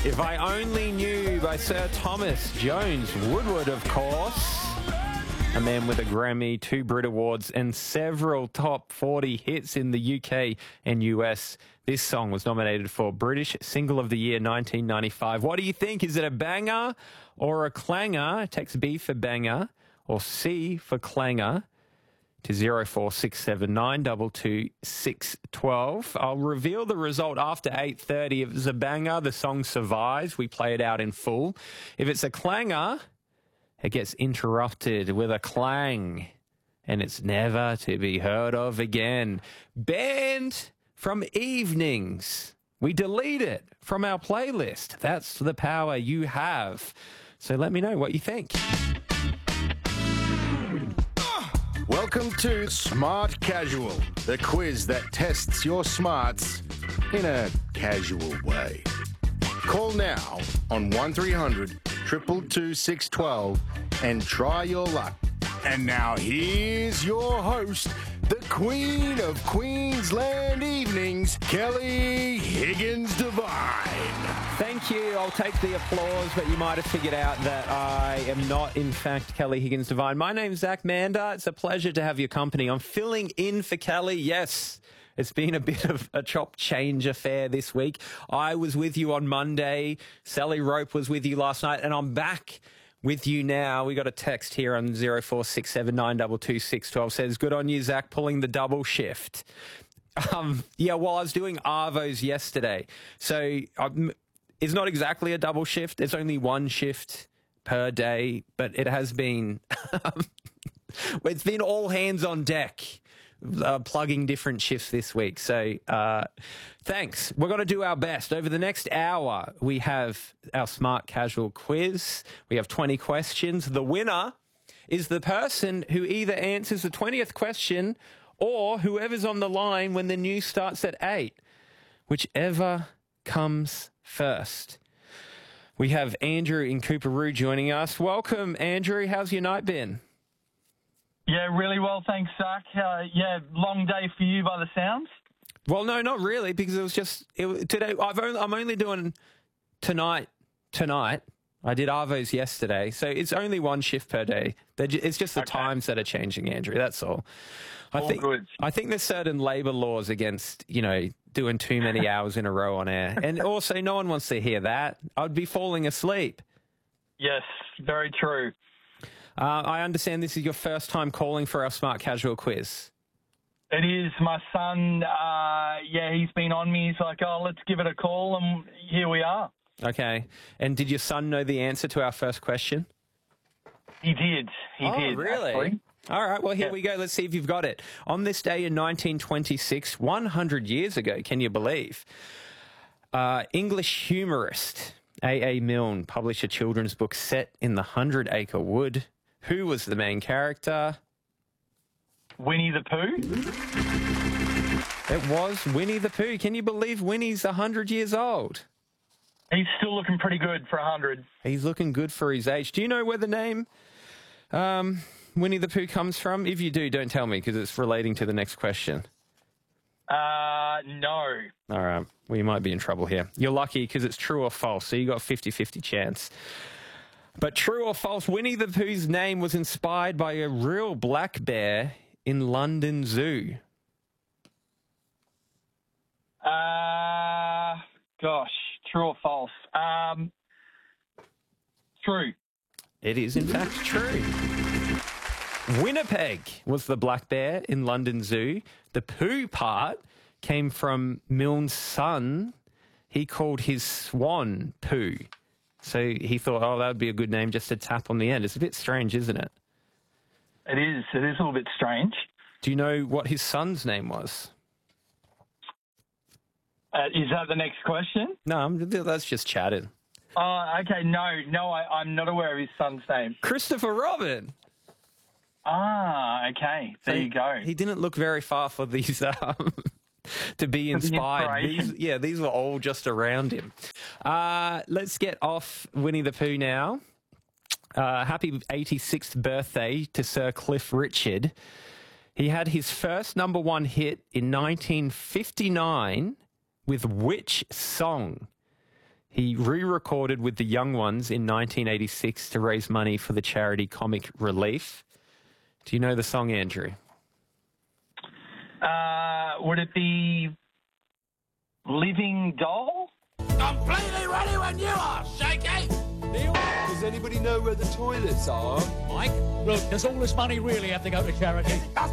If I Only Knew by Sir Thomas Jones Woodward, of course. A man with a Grammy, 2 Brit Awards and several top 40 hits in the UK and US. This song was nominated for British Single of the Year 1995. What do you think? Is it a banger or a clanger? Text B for banger or C for clanger to 0467922612. I'll reveal the result after 8:30. If it's a banger, the song survives. We play it out in full. If it's a clanger, it gets interrupted with a clang, and it's never to be heard of again. Banned from evenings. We delete it from our playlist. That's the power you have. So let me know what you think. Welcome to Smart Casual, the quiz that tests your smarts in a casual way. Call now on 1300 222 612 and try your luck. And now here's your host, the Queen of Queensland Evenings, Kelly Higgins Devine. Thank you. I'll take the applause, but you might have figured out that I am not, in fact, Kelly Higgins Devine. My name's Zach Mander. It's a pleasure to have your company. I'm filling in for Kelly. Yes, it's been a bit of a chop change affair this week. I was with you on Monday. Sally Rope was with you last night, and I'm back with you now. We got a text here on 0467922612 says, good on you, Zach, pulling the double shift. Yeah, well, I was doing Arvos yesterday. So it's not exactly a double shift. It's only one shift per day, but it has been, it's been all hands on deck. Plugging different shifts this week. So thanks. We're going to do our best. Over the next hour, we have our Smart Casual quiz. We have 20 questions. The winner is the person who either answers the 20th question or whoever's on the line when the news starts at 8. Whichever comes first. We have Andrew in Cooperoo joining us. Welcome, Andrew. How's your night been? Yeah, really well, thanks, Zach. Yeah, long day for you by the sounds. Well, no, not really, because today. I'm only doing tonight. I did Arvos yesterday, so it's only one shift per day. It's just the times that are changing, Andrew. That's all. I think there's certain labour laws against doing too many hours in a row on air, and also no one wants to hear that. I'd be falling asleep. Yes, very true. I understand this is your first time calling for our Smart Casual quiz. It is. My son, he's been on me. He's like, oh, let's give it a call, and here we are. Okay. And did your son know the answer to our first question? He did. He did. Really? Actually. All right. Well, here we go. Let's see if you've got it. On this day in 1926, 100 years ago, can you believe, English humorist A.A. Milne published a children's book set in the 100 Acre Wood. Who was the main character? Winnie the Pooh? It was Winnie the Pooh. Can you believe Winnie's 100 years old? He's still looking pretty good for 100. He's looking good for his age. Do you know where the name Winnie the Pooh comes from? If you do, don't tell me because it's relating to the next question. No. All right. Well, you might be in trouble here. You're lucky because it's true or false, so you got 50-50 chance. But true or false, Winnie the Pooh's name was inspired by a real black bear in London Zoo. True or false? True. It is, in fact, true. Winnipeg was the black bear in London Zoo. The Pooh part came from Milne's son. He called his swan Pooh. So he thought, that would be a good name just to tap on the end. It's a bit strange, isn't it? It is. It is a little bit strange. Do you know what his son's name was? Is that the next question? No, that's just chatting. Oh, okay. No, I'm not aware of his son's name. Christopher Robin. Ah, okay. There you go. He didn't look very far for these to be inspired. These were all just around him. Let's get off Winnie the Pooh now. Happy 86th birthday to Sir Cliff Richard. He had his first number one hit in 1959 with which song? He re-recorded with the Young Ones in 1986 to raise money for the charity Comic Relief. Do you know the song, Andrew? Would it be Living Doll? Completely ready when you are, Shaky! Neil, does anybody know where the toilets are? Mike, look, does all this money really have to go to charity? Does